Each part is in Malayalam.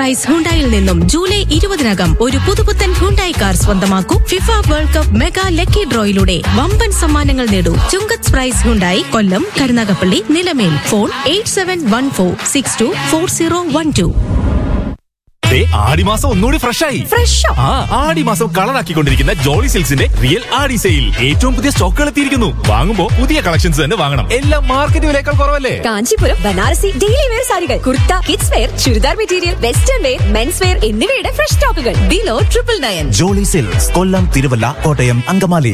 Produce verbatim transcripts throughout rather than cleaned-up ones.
പ്രൈസ് ഹുണ്ടായിൽ നിന്നും ജൂലൈ ഇരുപതിനകം ഒരു പുതുപുത്തൻ ഹുണ്ടായി കാർ സ്വന്തമാക്കൂ. FIFA world cup mega lucky ഡ്രോയിലൂടെ വമ്പൻ സമ്മാനങ്ങൾ നേടൂ. ചുങ്കത്ത് price Hyundai, Kollam, Karunagappally, Nilamel. Phone eight seven one four six to four zero one two. ആടിമാസം ഒന്നുകൂടി ഫ്രഷ് ആയി. ഫ്രഷോ? ആ, ആടിമാസം കളറാക്കിക്കൊണ്ടിരിക്കുന്ന ജോളി സിൽക്സിന്റെ റിയൽ ആടി സെയിൽ. ഏറ്റവും പുതിയ സ്റ്റോക്കുകൾ എത്തിയിരിക്കുന്നു. വാങ്ങുമ്പോ പുതിയ കളക്ഷൻസ് തന്നെ വാങ്ങണം. എല്ലാം മാർക്കറ്റ് വിലയേക്കാൾ കുറവല്ലേ? കാഞ്ചീപുരം ബനാറസി ഡെയിലി വെയർ സാരികൾ, kurta, kids wear, churidar material, western wear, men's wear എന്നിവയുടെ ഫ്രഷ് സ്റ്റോക്കുകൾ below triple nine. Jolly silks, കൊല്ലം, തിരുവല്ല, കോട്ടയം, അങ്കമാലി.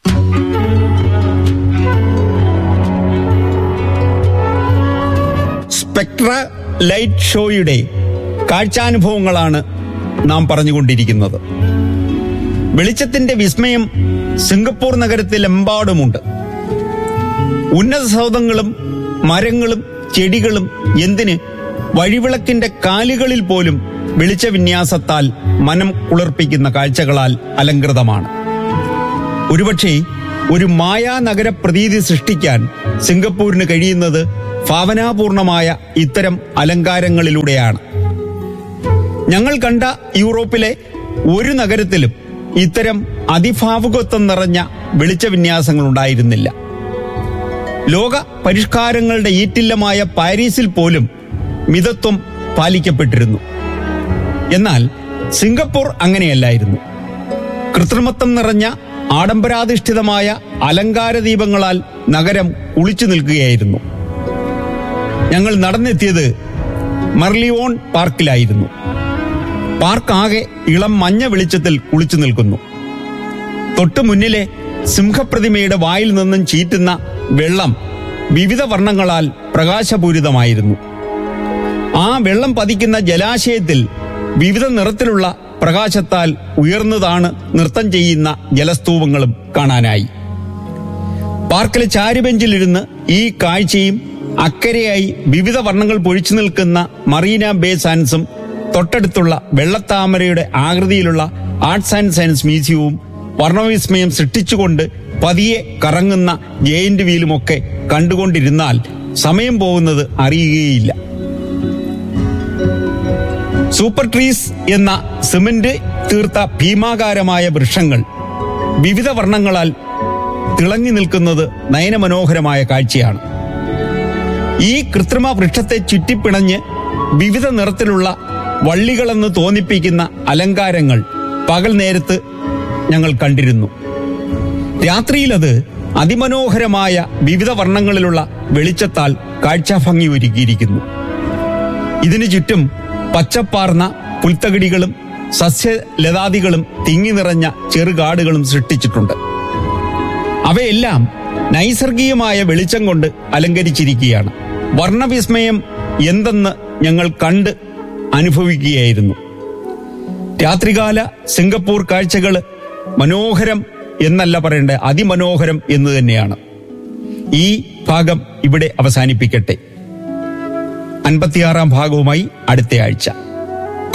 സ്പെക്ട്ര ലൈറ്റ് ഷോയുടെ കാഴ്ചാനുഭവങ്ങളാണ് നാം പറഞ്ഞുകൊണ്ടിരിക്കുന്നത്. വെളിച്ചത്തിന്റെ വിസ്മയം സിംഗപ്പൂർ നഗരത്തിലെമ്പാടുമുണ്ട്. ഉന്നത സൗധങ്ങളും മരങ്ങളും ചെടികളും, എന്തിന് വഴിവിളക്കിന്റെ കാലുകളിൽ പോലും വെളിച്ചവിന്യാസത്താൽ മനം കുളിർപ്പിക്കുന്ന കാഴ്ചകളാൽ അലങ്കൃതമാണ്. ഒരുപക്ഷെ ഒരു മായാനഗര പ്രതീതി സൃഷ്ടിക്കാൻ സിംഗപ്പൂരിന് കഴിയുന്നത് ഭാവനാപൂർണമായ ഇത്തരം അലങ്കാരങ്ങളിലൂടെയാണ്. ഞങ്ങൾ കണ്ട യൂറോപ്പിലെ ഒരു നഗരത്തിലും ഇത്തരം അതിഭാവുകത്വം നിറഞ്ഞ വെളിച്ചവിന്യാസങ്ങൾ ഉണ്ടായിരുന്നില്ല. ലോക പരിഷ്കാരങ്ങളുടെ ഈറ്റില്ലമായ പാരീസിൽ പോലും മിതത്വം പാലിക്കപ്പെട്ടിരുന്നു. എന്നാൽ സിംഗപ്പൂർ അങ്ങനെയല്ലായിരുന്നു. കൃത്രിമത്വം നിറഞ്ഞ ആഡംബരാധിഷ്ഠിതമായ അലങ്കാര ദീപങ്ങളാൽ നഗരം കുളിച്ചു നിൽക്കുകയായിരുന്നു. ഞങ്ങൾ നടന്നെത്തിയത് മർലിയോൺ പാർക്കിലായിരുന്നു. പാർക്ക് ആകെ ഇളം മഞ്ഞ വെളിച്ചത്തിൽ കുളിച്ചു നിൽക്കുന്നു. തൊട്ടു മുന്നിലെ സിംഹപ്രതിമയുടെ വായിൽ നിന്നും ചീറ്റുന്ന വെള്ളം വിവിധ വർണ്ണങ്ങളാൽ പ്രകാശപൂരിതമായിരുന്നു. ആ വെള്ളം പതിക്കുന്ന ജലാശയത്തിൽ വിവിധ നിറത്തിലുള്ള പ്രകാശത്താൽ ഉയർന്നതാണ് നൃത്തം ചെയ്യുന്ന ജലസ്തൂപങ്ങളും കാണാനായി. പാർക്കിലെ ചാരുബെഞ്ചിലിരുന്ന് ഈ കാഴ്ചയും അക്കരെയായി വിവിധ വർണ്ണങ്ങൾ പൊഴിച്ചു നിൽക്കുന്ന മറീന ബേ സാൻസും തൊട്ടടുത്തുള്ള വെള്ളത്താമരയുടെ ആകൃതിയിലുള്ള ആർട്സ് ആൻഡ് സയൻസ് മ്യൂസിയവും വർണ്ണവിസ്മയം സൃഷ്ടിച്ചുകൊണ്ട് പതിയെ കറങ്ങുന്ന ജയന്റ് വീലുമൊക്കെ കണ്ടുകൊണ്ടിരുന്നാൽ സമയം പോകുന്നത് അറിയുകയില്ല. സൂപ്പർ ട്രീസ് എന്ന സിമന്റ് തീർത്ത ഭീമാകാരമായ വൃക്ഷങ്ങൾ വിവിധ വർണ്ണങ്ങളാൽ തിളങ്ങി നിൽക്കുന്നത് നയനമനോഹരമായ കാഴ്ചയാണ്. ഈ കൃത്രിമ വൃക്ഷത്തെ ചുറ്റിപ്പിണഞ്ഞ് വിവിധ നിറത്തിലുള്ള വള്ളികളെന്ന് തോന്നിപ്പിക്കുന്ന അലങ്കാരങ്ങൾ പകൽ നേരത്ത് ഞങ്ങൾ കണ്ടിരുന്നു. രാത്രിയിലത് അതിമനോഹരമായ വിവിധ വർണ്ണങ്ങളിലുള്ള വെളിച്ചത്താൽ കാഴ്ചാഭംഗി ഒരുക്കിയിരിക്കുന്നു. ഇതിനു ചുറ്റും പച്ചപ്പാർന്ന പുൽത്തകിടികളും സസ്യലതാദികളും തിങ്ങി നിറഞ്ഞ ചെറുകാടുകളും സൃഷ്ടിച്ചിട്ടുണ്ട്. അവയെല്ലാം നൈസർഗികമായ വെളിച്ചം കൊണ്ട് അലങ്കരിച്ചിരിക്കുകയാണ്. വർണ്ണവിസ്മയം എന്തെന്ന് ഞങ്ങൾ കണ്ട് അനുഭവിക്കുകയായിരുന്നു. രാത്രികാല സിംഗപ്പൂർ കാഴ്ചകൾ മനോഹരം എന്നല്ല പറയേണ്ടത്, അതിമനോഹരം എന്ന് തന്നെയാണ്. ഈ ഭാഗം ഇവിടെ അവസാനിപ്പിക്കട്ടെ. അൻപത്തിയാറാം ഭാഗവുമായി അടുത്ത ആഴ്ച.